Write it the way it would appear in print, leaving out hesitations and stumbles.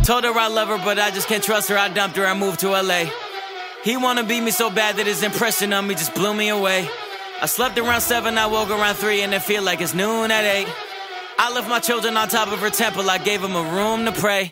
Told her I love her, but I just can't trust her. I dumped her, I moved to LA. He wanna beat me so bad that his impression of me just blew me away. I slept around 7, I woke around 3, and it feel like it's noon at 8. I left my children on top of her temple, I gave them a room to pray.